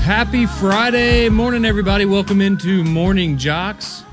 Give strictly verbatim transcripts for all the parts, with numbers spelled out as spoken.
Happy Friday morning, everybody. Welcome into Morning Jocks.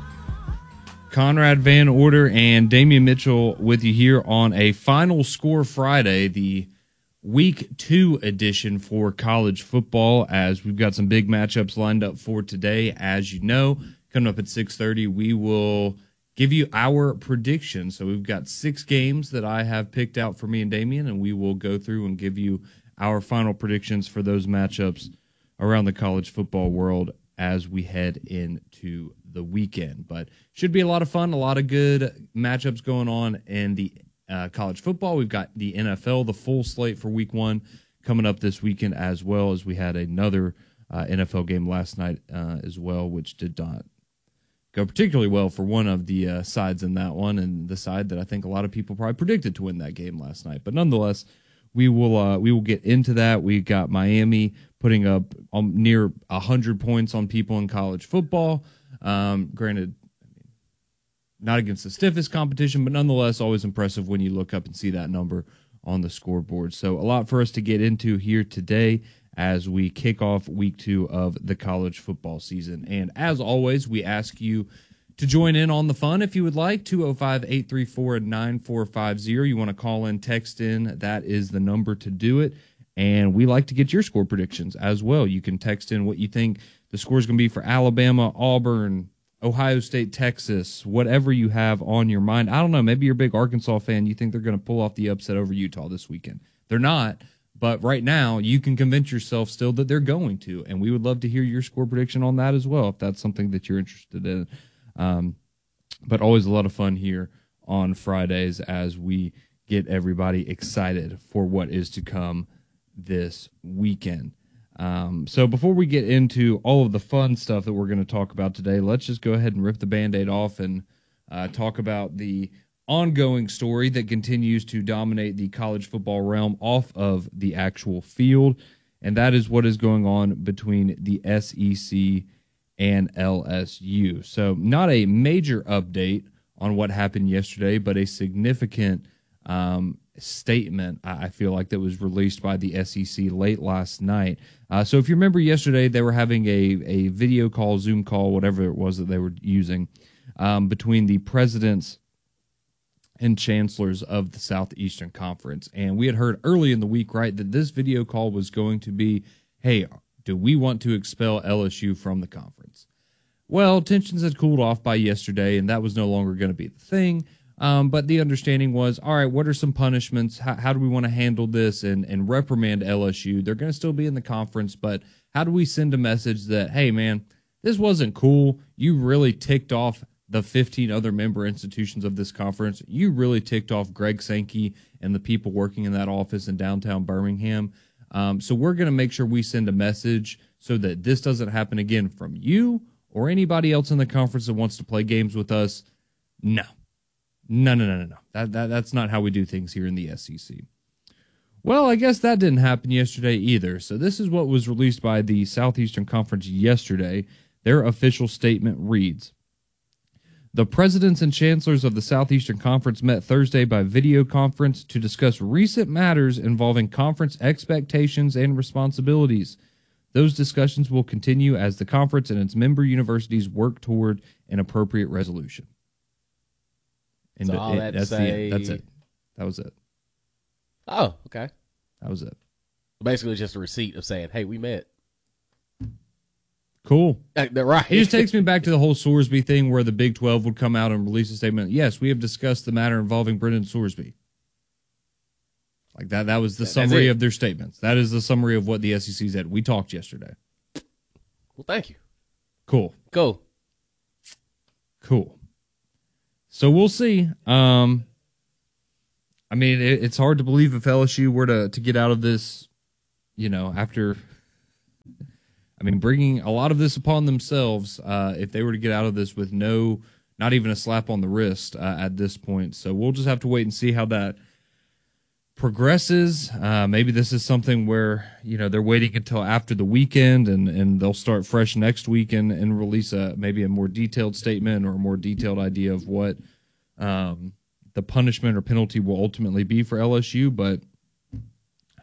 Conrad Van Order and Damian Mitchell with you here on a Final Score Friday, the week two edition for college football, as we've got some big matchups lined up for today. As you know, coming up at six thirty, we will give you our predictions. So we've got six games that I have picked out for me and Damian, and we will go through and give you our final predictions for those matchups around the college football world as we head into the weekend. But should be a lot of fun, a lot of good matchups going on in the uh, college football. We've got the N F L, the full slate for week one coming up this weekend, as well as we had another uh, N F L game last night uh, as well, which did not go particularly well for one of the uh, sides in that one, and the side that I think a lot of people probably predicted to win that game last night. But nonetheless, we will uh, we will get into that. We got Miami putting up um, near one hundred points on people in college football. Um, granted, not against the stiffest competition, but nonetheless always impressive when you look up and see that number on the scoreboard. So a lot for us to get into here today as we kick off week two of the college football season. And as always, we ask you to join in on the fun if you would like. Two oh five, eight three four, nine four five zero. You want to call in, text in, that is the number to do it. And we like to get your score predictions as well. You can text in what you think the score is going to be for Alabama, Auburn, Ohio State, Texas, whatever you have on your mind. I don't know, maybe you're a big Arkansas fan. You think they're going to pull off the upset over Utah this weekend. They're not, but right now you can convince yourself still that they're going to. And we would love to hear your score prediction on that as well, if that's something that you're interested in. Um, but always a lot of fun here on Fridays as we get everybody excited for what is to come this weekend. Um, so before we get into all of the fun stuff that we're going to talk about today, let's just go ahead and rip the Band-Aid off and uh, talk about the ongoing story that continues to dominate the college football realm off of the actual field, and that is what is going on between the S E C and L S U. So not a major update on what happened yesterday, but a significant um, statement, I feel like, that was released by the S E C late last night. Uh, so if you remember yesterday, they were having a, a video call, Zoom call, whatever it was that they were using, um, between the presidents and chancellors of the Southeastern Conference. And we had heard early in the week, right, that this video call was going to be, hey, do we want to expel L S U from the conference? Well, tensions had cooled off by yesterday, and that was no longer going to be the thing. Um, but the understanding was, all right, what are some punishments? How, how do we want to handle this and, and reprimand L S U? They're going to still be in the conference, but how do we send a message that, hey, man, this wasn't cool. You really ticked off the fifteen other member institutions of this conference. You really ticked off Greg Sankey and the people working in that office in downtown Birmingham. Um, so we're going to make sure we send a message so that this doesn't happen again from you or anybody else in the conference that wants to play games with us. No. No, no, no, no, no. That, that, that's not how we do things here in the S E C. Well, I guess that didn't happen yesterday either. So this is what was released by the Southeastern Conference yesterday. Their official statement reads, the presidents and chancellors of the Southeastern Conference met Thursday by video conference to discuss recent matters involving conference expectations and responsibilities. Those discussions will continue as the conference and its member universities work toward an appropriate resolution. And so all it, that that's say... the end. That's it. That was it. Oh, okay. That was it. Basically, just a receipt of saying, "Hey, we met." Cool. Uh, right. It just takes me back to the whole Sorsby thing where the Big twelve would come out and release a statement. Yes, we have discussed the matter involving Brendan Sorsby. Like that. That was the That's summary it. of their statements. That is the summary of what the S E C said. We talked yesterday. Well, thank you. Cool. Cool. Cool. So we'll see. Um, I mean, it, it's hard to believe if L S U were to, to get out of this, you know, after, I mean, bringing a lot of this upon themselves, uh, if they were to get out of this with no, not even a slap on the wrist uh, at this point. So we'll just have to wait and see how that progresses. Uh, maybe this is something where, you know, they're waiting until after the weekend and, and they'll start fresh next week and, and release a maybe a more detailed statement or a more detailed idea of what um, the punishment or penalty will ultimately be for L S U. But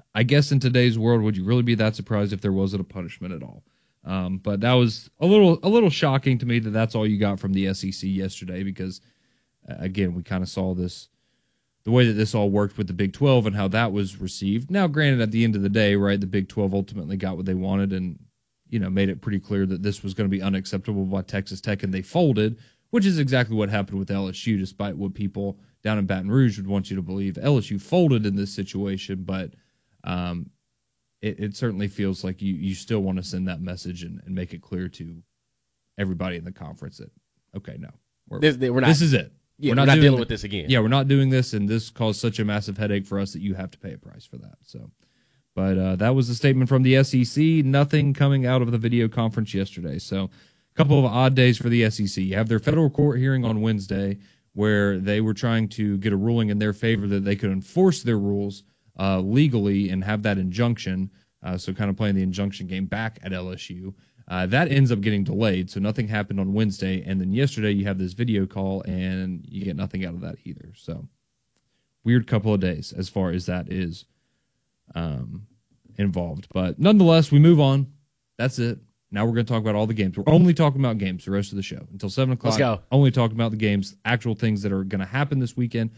I guess in today's world, would you really be that surprised if there wasn't a punishment at all? Um, but that was a little a little shocking to me that that's all you got from the S E C yesterday because, uh, again, we kind of saw this, the way that this all worked with the Big twelve and how that was received. Now, granted, at the end of the day, right, the Big twelve ultimately got what they wanted and, you know, made it pretty clear that this was going to be unacceptable by Texas Tech, and they folded, which is exactly what happened with L S U, despite what people down in Baton Rouge would want you to believe. L S U folded in this situation, but um, it, it certainly feels like you, you still want to send that message and, and make it clear to everybody in the conference that, okay, no, we're, This, we're not, this is it. Yeah, we're not, not, we're not doing dealing th- with this again. Yeah, we're not doing this, and this caused such a massive headache for us that you have to pay a price for that. So, but uh, that was the statement from the S E C. Nothing coming out of the video conference yesterday. So, a couple of odd days for the S E C. You have their federal court hearing on Wednesday, where they were trying to get a ruling in their favor that they could enforce their rules uh, legally and have that injunction. Uh, so kind of playing the injunction game back at L S U. Uh, that ends up getting delayed, so nothing happened on Wednesday. And then yesterday you have this video call, and you get nothing out of that either. So weird couple of days as far as that is um, involved. But nonetheless, we move on. That's it. Now we're going to talk about all the games. We're only talking about games the rest of the show. Until seven o'clock, Let's go. Only talking about the games, actual things that are going to happen this weekend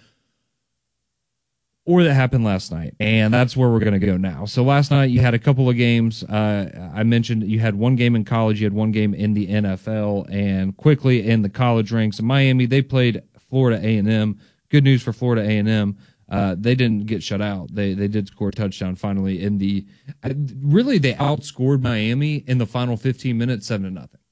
or that happened last night. And that's where we're going to go now. So last night you had a couple of games. Uh, I mentioned you had one game in college. You had one game in the N F L. And quickly in the college ranks, in Miami, they played Florida A and M. Good news for Florida A and M. Uh, they didn't get shut out. They they did score a touchdown finally in the uh, really they outscored Miami in the final fifteen minutes seven to nothing.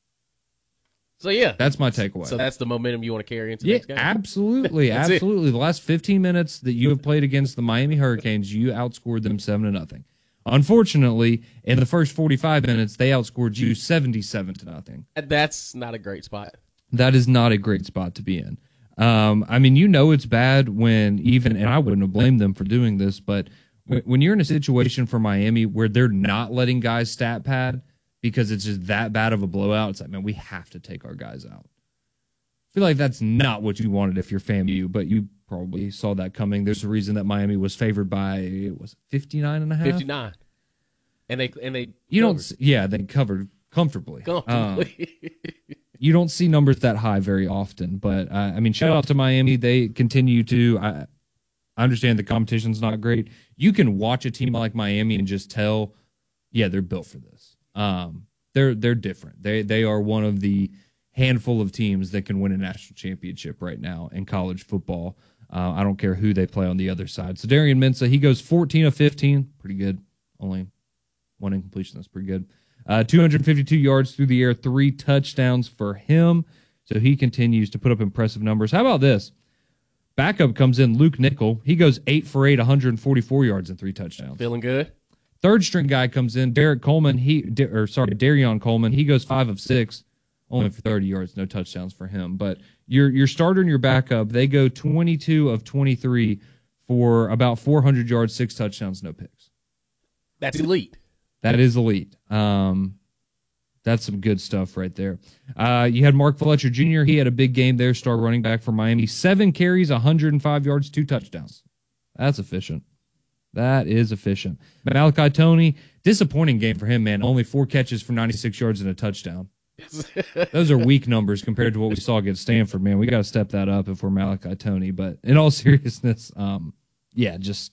So yeah, that's my takeaway. So that's the momentum you want to carry into the yeah, next game. absolutely, absolutely. It. The last fifteen minutes that you have played against the Miami Hurricanes, you outscored them seven to nothing. Unfortunately, in the first forty-five minutes, they outscored you seventy-seven to nothing. That's not a great spot. That is not a great spot to be in. Um, I mean, you know it's bad when even, and I wouldn't have blamed them for doing this, but when, when you're in a situation for Miami where they're not letting guys stat pad because it's just that bad of a blowout, it's like, man, we have to take our guys out. I feel like that's not what you wanted if you're FAMU, but you probably saw that coming. There's a reason that Miami was favored by, it was fifty-nine and a half? fifty-nine. And they, and they, you covered. don't, yeah, they covered comfortably. Comfortably. Um, You don't see numbers that high very often, but uh, I mean, shout out to Miami. They continue to. I, I understand the competition's not great. You can watch a team like Miami and just tell, yeah, they're built for this. Um, they're they're different. They they are one of the handful of teams that can win a national championship right now in college football. Uh, I don't care who they play on the other side. So Darian Mensah, he goes fourteen of fifteen, pretty good. Only one incompletion, that's pretty good. Uh, two hundred fifty-two yards through the air, three touchdowns for him. So he continues to put up impressive numbers. How about this? Backup comes in, Luke Nickel. He goes eight for eight, one hundred forty-four yards and three touchdowns. Feeling good. Third string guy comes in, Derek Coleman. He or sorry, Darion Coleman. He goes five of six, only for thirty yards, no touchdowns for him. But your your starter and your backup, they go twenty-two of twenty-three for about four hundred yards, six touchdowns, no picks. That's elite. That is elite. Um, that's some good stuff right there. Uh, you had Mark Fletcher Junior He had a big game there, star running back for Miami. Seven carries, one hundred five yards, two touchdowns. That's efficient. That is efficient. Malachi Toney, disappointing game for him, man. Only four catches for ninety-six yards and a touchdown. Those are weak numbers compared to what we saw against Stanford, man. We got to step that up if we're Malachi Toney. But in all seriousness, um, yeah, just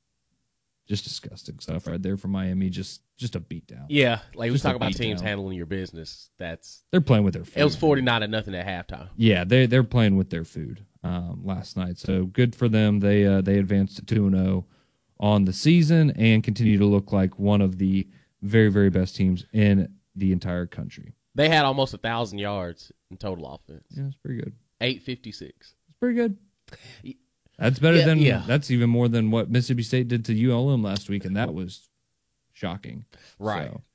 just disgusting stuff right there for Miami. Just just a beatdown. Yeah, like we Just a talk about beat teams down. handling your business. That's They're playing with their food. it was forty-nine to nothing at halftime. Yeah, they they're playing with their food um, last night. So good for them. They uh, they advanced to two and oh on the season and continue to look like one of the very very best teams in the entire country. They had almost a thousand yards in total offense. Yeah, it's pretty good. Eight fifty-six. It's pretty good. That's better Yeah, than yeah. that's even more than what Mississippi State did to U L M last week, and that was shocking. Right. So,